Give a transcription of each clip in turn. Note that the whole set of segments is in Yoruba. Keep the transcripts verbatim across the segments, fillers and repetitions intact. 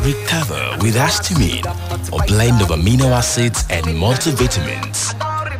Greek cover with histamine, a blend of amino acids and multivitamins.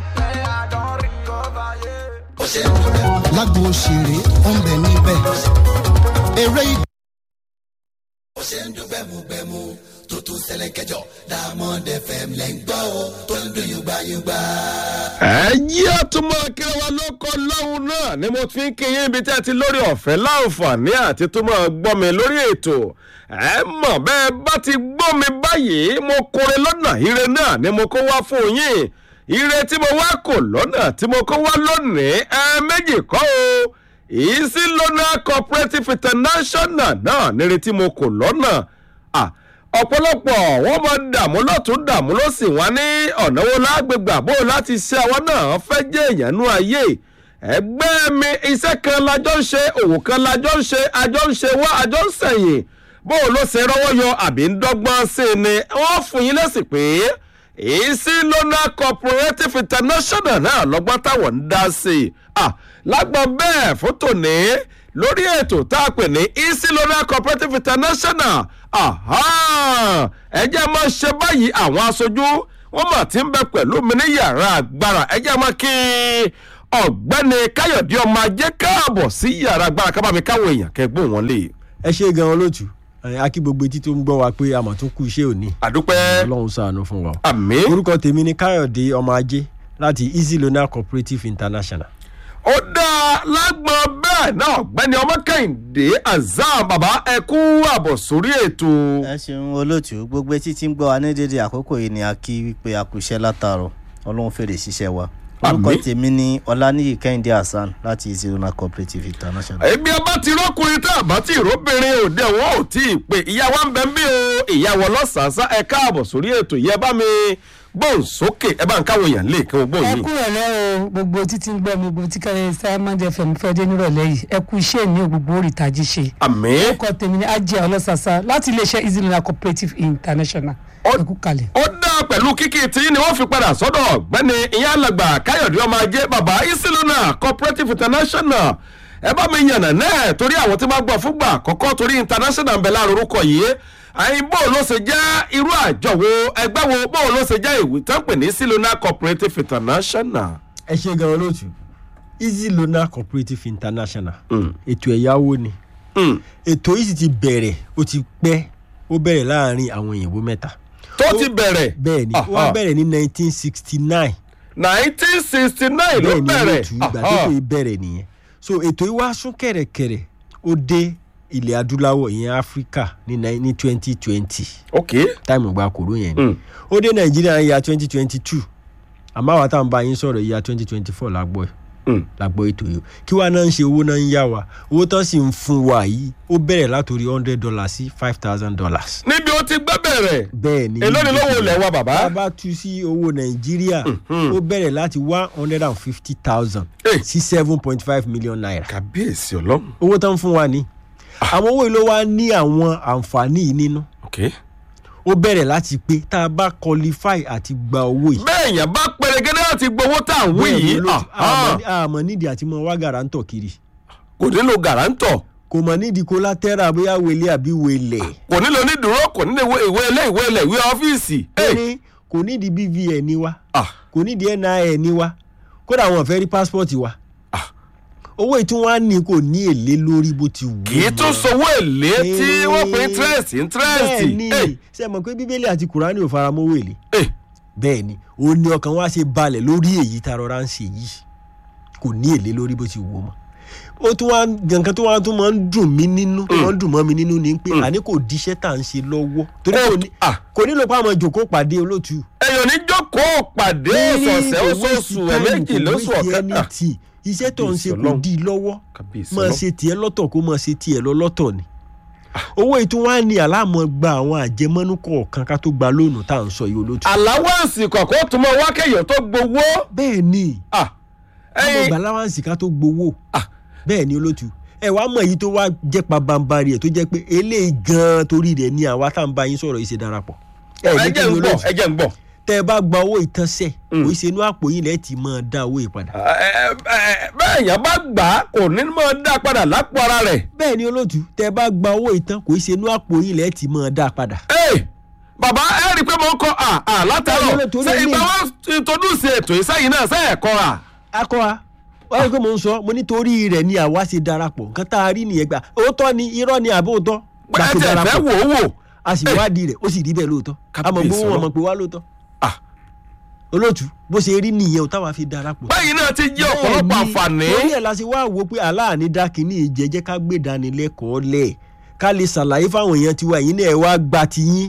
Lágbo òṣèré ó ń bẹ níbẹ̀. Eré ìgbà. Ó ṣe ń dún bẹ́mubẹ́mu tó tún ṣẹlẹ̀ kẹjọ Diamond F M lẹ́ ń gbọ́ ó tó ń dún yúgbáyúgbá. Ẹ̀yí àtúmọ̀ kí wa lóko lọ́hùn náà ni mo fi ń kí yín ibi tí a ti lórí ọ̀fẹ́ láǹfààní àti túmọ̀ gbọ́ mi lórí ètò. Ẹ mọ̀ bẹ́ẹ̀ bá ti gbọ́ mi báyìí mo kórè lọ́nà ire náà ni mo kó wá fún yín. Ire tí mo wá kò lọ́nà tí mo kó wá lónìí ẹ méjì kọ́ o. Easy Loan Cooperative International náà nírè tí mo kò lọ́nà. Ọ̀pọ̀lọpọ̀ wọ́n máa dààmú lọ́tún dààmú ló sì wá ní ọ̀nà wo lágbègbà bó láti ṣe àwọn náà fẹ́ jẹ́ èèyàn nú ayé. Ẹgbẹ́ mi iṣẹ́ kan lájọ́ ń ṣe òwò kan lájọ́ ń ṣe àjọ ń ṣe wá àjọ ń sẹ̀yìn bó ló ṣe rọ́wọ́ yọ àbí ń dọ́gbọ́n sí ni wọ́n fún yín lẹ́sìn pé Easy Loan Cooperative International náà lọ́gbọ́n táwọn ń dá sí i. Lágbọ́n bẹ́ẹ̀ fún tòní lórí ètò tá a pè ní Easy Loan Cooperative International. Ẹ jẹ́ máa ṣe báyìí àwọn aṣojú wọ́n mà ti ń bẹ pẹ̀lú mi ní yàrá agbára. Ẹ jẹ́ máa kí ọ̀gbẹ́ni Káyọ̀dé ọmọ ajé káàbọ̀ sí yàrá agbára ká bá mi káwọn èèyàn kẹgbọ́n wọn lè. Ẹ ṣe gan-an lótú akí gbogbo etí tó ń gbọ́ wa pé a mà tún kú iṣẹ́ òní. Àdúpẹ́. Ọlọ́run ṣàánú fún wa. Àmín. Orúkọ tèmi ni Káyọ̀dé ọmọ ajé láti Easy Loan Cooperative International. Ó dáa lágbọ́n bẹ́ẹ̀ náà ọ̀gbẹ́ni Ọmọkẹ́hìndé Azam bàbá ẹ kú àbọ̀ sórí ètò. Ẹ ṣeun olóòtú gbogbo etí tí ń gbọ́ wa ní dédé àkókò yìí ni a kí wípé a kú iṣẹ́ látàárọ̀ Ọlọ́run fèrè ṣiṣẹ́ wa. Orúkọ tèmi ni Ọláníyì Kẹ́hìndé Hasan láti Easy Loan Cooperative International. Ebi ọba ti rọ́kùnrin tá a bá ti róbìnrin òde wọn ò tí ì pé ìyá wa ń bẹ ń bí o ìyàwó lọ́sàásá ẹ káàbọ̀ sórí ètò yẹ bá mi gbóhùn sókè ẹ bá ń káwọn èèyàn lè kí wọn gbóhùn yìí. Ẹ kú ìrọ̀lẹ́ o gbogbo títí ń gbọ́ mi gbogbo tí kẹ́lẹ́ Diamond F M fẹ́ dé nírọ̀lẹ́ yìí ẹ kú iṣẹ́ ní gbogbo òrìtàjì ṣe. Àmín. Orúkọ tèmi ni Ajé Ọlọ́sàsá láti iléeṣẹ́ Easy Loan Cooperative International. Ẹ kú kalẹ̀. Ó dá pẹ̀lú kíkì tí ni wọ́n fi padà sọ́dọ̀ ọ̀gbẹ́ni ìyá alàgbà Káyọ̀dé ọmọ ajé bàbá Easy Loan Cooperative International. Ẹ bá mi yànnà náà torí àwọn tí máa gbọ́ fúngbà àkọ́kọ́ torí international ń bẹ láàrin orúkọ yìí. Àyìn bó ló ṣe jẹ́ irú àjọ wo ẹgbẹ́ wo bó ló ṣe jẹ́ ìwé tán pè ní Easy Loan Cooperative International. Ẹ ṣe gan-an lótú Easy Loan Cooperative International ètò ẹ̀yáwó ni ètò yìí sì ti bẹ̀rẹ̀ ó ti pẹ́ ó bẹ̀rẹ̀ láàrin àwọn òyìnbó mẹ́ta. Tó ti bẹ̀rẹ̀. Bẹ́ẹ̀ ni wọ́n bẹ̀rẹ̀ ní nineteen sixty-nine. nineteen sixty-nine ló bẹ̀rẹ̀. Bẹ́ẹ̀ ni lótú ìgbà tó kò bẹ̀rẹ̀ nìyẹn. So ètò yìí wá sún kẹ̀rẹ̀kẹ̀rẹ̀ ó dé ilẹ̀ adúláwọ̀ ìyẹn Áfíríkà ní ní twenty twenty. Okay. Táìmù gba kòró yẹn ni. Ó dé Nàìjíríà ní ìyá twenty twenty-two. Àmọ́ àwọn táwọn bá yín sọ̀rọ̀ ìyá twenty twenty-four lágbọ́ ẹ̀. Lágbọ́ ètò yìí. Kí wàá náà ń ṣe owó náà ń yá wa. Owó tán sì ń fún wa yìí ó bẹ̀rẹ̀ látòrí hundred dollars sí five thousand dollars. Níbi ó ti gbẹ́ bẹ̀rẹ̀. Bẹ́ẹ̀ ni. Èló ni lówó ilẹ̀ wa bàbá. Tá a bá tú sí owó Nàìjíríà ó bẹ̀rẹ̀ láti one hundred and fifty thousand sí seven point five million naira. Kàbíyèsí Ọlọ́run. Owó tán fún wa ni. Àwọn owó ìlú wa ní àwọn àǹfààní yìí nínú. Okay. Ó bẹ̀rẹ̀ láti pé tá a bá qualify àti gba owó yìí. Bẹ́ẹ̀ yẹn bá pẹ̀rẹ̀gẹ́dẹ́ láti gbowó tá à ń wí yìí. Àmọ́ nídìí àti mọ wá gàrántọ̀ kiri. Kò nílò gàrántọ̀. Kò mọ̀ nídìí collateral bóyá wele àbí wele. Kò nílò onídùúró kò nílò ìwé ilé ìwé ilẹ̀ ìwé ọ́fíìsì. Bẹ́ẹ̀ni kò nídìí B V N ní wa kò nídìí N I N ní wa kódà wọn fẹ́ rí passport wa. Owó ìtún wa ní kò ní èlé lórí bó ti wù. Kì í tún sanwó èlé tí wọ́n pè interest interest. Bẹ́ẹ̀ni ṣe mọ̀ pé Bíbélì àti Kùránì ò fara mọ́ owó èlé. Bẹ́ẹ̀ni ó ní ọkàn wa ṣe balẹ̀ lórí èyí tá a rọra ń ṣe yìí kò ní èlé lórí bó ti wù mọ́. Ó tún wá nǹkan tó wá tún máa ń dùn mí nínú tó máa ń dùn mọ́ mi nínú ni pé àní kò díṣẹ́ tá à ń ṣe lọ́wọ́ torí kò nílò pé àwọn ìjòkó pàdé olóòtú. Èèyàn ní jókòó pàdé ọ̀sọ̀ọ̀sẹ̀ oṣooṣù ẹ̀mẹ́jì lóṣù ọ̀kẹ́ta. Iṣẹ́ tó ń ṣe kò dí lọ́wọ́ máa ṣe tiẹ̀ lọ́tọ̀ kó máa ṣe tiẹ̀ lọ lọ́tọ̀ ni. Owó ìtún wá ní aláàmọ́ gba àwọn àjẹmọ́nú kọ̀ọ̀kan ká tó gba lóònù tá à ń sọ yìí olóòtú. Àláwọ̀nsì kọ̀ọ̀kan tó máa wá kéèyàn tó gbowó. Bẹ́ẹ̀ ni ọmọ ìgbà láwáǹsì ká tó gbowó. Bẹ́ẹ̀ ni olóòtú ẹ wàá mọ̀ èyí tó wá jẹ́ pabambarì ẹ̀ tó jẹ́ pé eléyìí gan-an torí rẹ̀ ni àwa tá à ń bá yín sọ̀rọ̀ yìí ṣe darapọ̀. Ẹ jẹ́ ń gbọ́ ẹ jẹ́ ń gbọ́. tẹ́ ẹ bá gba owó ìtànṣẹ́ kò í ṣe inú àpò yìí lẹ́ẹ̀ tí máa dá owó yìí padà. bẹ́ẹ̀ yẹn bá gbà á kò ní máa dá padà lápò ara rẹ̀. bẹ́ẹ̀ ni olóòtú tẹ́ ẹ bá gba owó ìtàn kò í ṣe inú àpò yìí lẹ́ẹ̀ tí máa dá padà. bàbá ẹ rí i pé mo ń kọ à à látàrọ ṣe ìgbà wọn introduce ètò ìsẹ́yìn náà ṣe ẹ̀kọ́ à. akọ a wọ́n rí i pé mo ń sọ mo nítorí rẹ̀ ni àwa ṣe darapọ̀ nǹkan tá a rí nìyẹn gbà òótọ́ ni irọ́ ni àbí òótọ́. ẹ tẹ̀ fẹ́ wò ó wò. a sì wádìí rẹ̀ ó sì rí bẹ́ẹ̀ lóòótọ́ àmọ́ gbówó wọn mọ̀ pé wá lóòótọ́. olóòtú bó ṣe rí nìyẹn o táwa fi darapọ̀. báyìí náà ti jẹ́ ọ̀pọ̀lọpọ̀ àǹfààní. lórí ẹ̀ la ṣe wá wò pé aláàní dákínní ìjẹ́jẹ́ ká gbé ìdánilẹ́kọ̀ọ́ lẹ̀ ká lè ṣàlàyé fáwọn èèyàn tiwa yìí náà ẹ wá gba tiyín.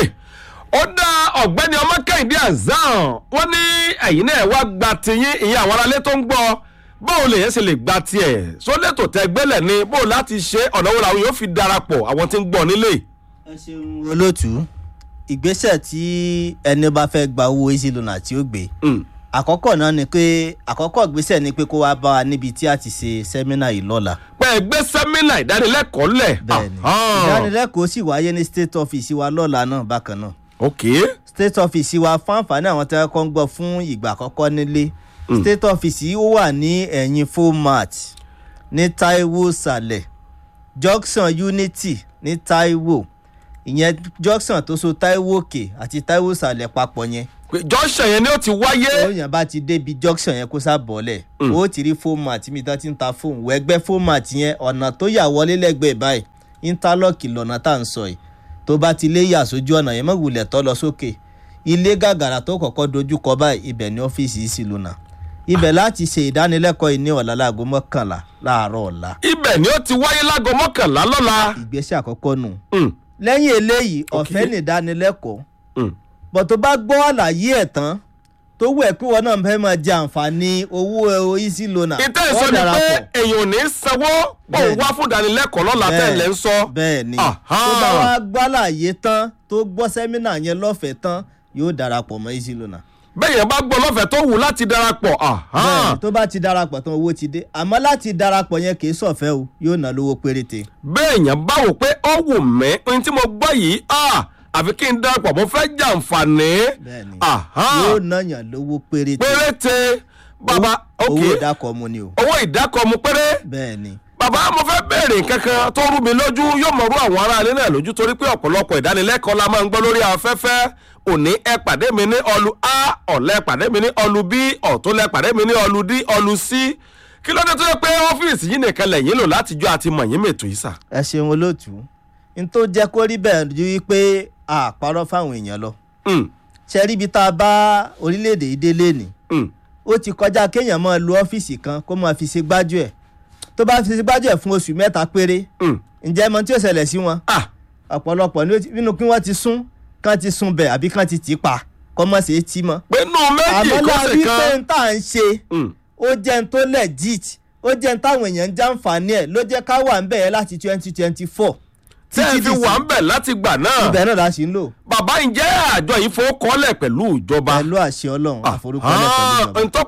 ó dá ọ̀gbẹ́ni ọmọ kẹ́hìndé azan wọ́n ní ẹ̀yin náà ẹ wá gba tiyín ìyẹn àwọn aráalé tó ń gbọ́ báwo lèyẹn ṣe lè gba tiẹ̀ sólẹ́tò tẹ gbẹ́lẹ̀ ni bó láti ṣe ọ̀nà wo làwọn yóò fi darapọ̀ àwọn tí ń gbọ́ nílé. ẹ ṣeun olóòtú ìgbésẹ̀ tí ẹni bá fẹ́ gba owó easy loan tí ó gbé àkọ́kọ́ náà ni pé àkọ́kọ́ ìgbésẹ̀ ni pé kó wá bá wa níbi tí a ti ṣe sẹ́mínà yìí lọ́la. pé gbé sẹ́mínà ìdánilẹ́kọ̀ọ́ lẹ̀. bẹ́ẹ̀ni ìdánilẹ́kọ̀ọ́ sì wáyé ní state office wa lọ́la náà bákan náà. ok state office wa fún àǹfààní àwọn tí wọ́n kọ́ ń gbọ́ fún ìgbà àkọ́kọ́ nílé state office yìí ó wà ní ẹ̀yìn format ní Taiwo sàlẹ̀ junction unity ní Taiwo ìyẹn junction tó so Taiwo òkè àti Taiwo sàlẹ̀ papọ̀ yẹn. junction yẹn ni ó ti wáyé. ó yàn bá ti débi junction yẹn kó sá bọ́ọ̀lẹ̀ ó ti rí format mi tó ti ń ta fóònù wẹ́gbẹ́ format yẹn ọ̀nà tó yà wọlé lẹ́gbẹ̀ẹ́ báyìí interlock lọ́nà tá à ń sọ yìí tó bá ti lé yà sójú ọ̀nà yẹn mọ̀wulẹ̀ tó lọ sókè ilé gàgàrà tó kọ́kọ́ dojú kọ báyìí ibẹ̀ ní ọ́fíìsì Easy Loan ibẹ̀ láti ṣe ìdánilẹ́kọ̀ọ́ ní ọ̀la láago mọ́kànlá láàárọ̀ ọ̀la. ibẹ̀ ni ó ti wáyé láago mọ́kànlá lọ́la. ìgbésẹ̀ àkọ́kọ́ nù. lẹ́yìn eléyìí ọ̀fẹ́ ní ìdánilẹ́kọ̀ọ́ bọ̀ tó bá gbọ́ àlàyé ẹ̀ tán tó wù ẹ́ pé wọn náà fẹ́ máa jẹ àǹfààní owó Easy Loan. ìtẹ́ ìsọ ni pé èèyàn ò ní sanwó pọ̀ wá fún ìdánilẹ́kọ̀ọ́ lọ́la tẹ́lẹ̀ ń sọ. bẹ́ẹ̀ ni tó bá wá gbọ́ àlàyé tán tó gbọ́ sẹ́mínà yẹn lọ́fẹ̀ẹ́ tán yóò darapọ̀ mọ́ Easy Loan. bẹ́ẹ̀ yẹn bá gbọ́ lọ́fẹ̀ẹ́ tó wù láti darapọ̀. bẹ́ẹ̀ tó bá ti darapọ̀ tán owó ti dé àmọ́ láti darapọ̀ yẹn kì í sọ̀fẹ́ o yóò ná lówó péréte. bẹ́ẹ̀ yẹn bá wò pé ó wù mí ohun tí mo gbọ́ yìí àfi kí n darapọ̀ mo fẹ́ jàǹfààní. bẹ́ẹ̀ni yóò ná yàn lówó péréte. péréte bàbá ok owó ìdákọ̀ọ́mù ni o. owó ìdákọ̀ọ́mù péré. bẹ́ẹ̀ni. bàbá mo fẹ́ béèrè kankan tó rú mi lójú yóò mọ̀ rú àwọn aráalé náà lójú torí pé ọ̀pọ̀lọpọ̀ ìdánilẹ́kọ̀ọ́ la máa ń gbọ́ lórí afẹ́fẹ́ òní ẹ pàdé mi ní ọlù a ọ̀lẹ́ pàdé mi ní ọlù b ọ̀tún lẹ pàdé mi ní ọlù d ọlù c kí ló dé tó yẹ pé ọ́fíìsì yìí nìkan lẹ́yìn lò látijọ́ àti mọ̀yìn mètò yìí sà. ẹ ṣeun olóòtú n tó jẹ́ kó rí bẹ́ẹ̀ ju wípé a parọ́ fáwọn èèyàn lọ. ṣe rí ibi tá a bá orílẹ̀-èdè yìí délé ni ó ti kọjá kéèyàn máa lo ọ́fíìsì kan kó máa fi ṣe gbájú ẹ̀ tó bá fi ṣe gbájú ẹ̀ fún oṣù mẹ́ta péré ǹjẹ́ mọ tí ó ṣẹlẹ̀ sí wọn ọ̀pọ̀lọpọ̀ nínú kí wọ́n ti sún kán ti sún bẹ̀ àbí kán ti tì í pa kọ́ mọ̀ sí etí mọ́. pé nù méjì kó ṣe kan àmọ́ lábí pé n tá à ń ṣe ó jẹ́ n tó legit ó jẹ́ n táwọn èèyàn ń jàǹfààní ẹ̀ ló jẹ́ ká wà ń bẹ̀ yẹn láti twenty twenty four. tí ẹ fi wà ń bẹ̀ láti gbà náà. ibẹ̀ náà la ṣì ń lò. bàbá ǹjẹ́ àjọ yìí fowókọ́lẹ̀ pẹ̀lú ìjọba. pẹ̀lú àṣẹ ọlọ́run àforúkọlẹ̀ pẹ̀lú ìjọba.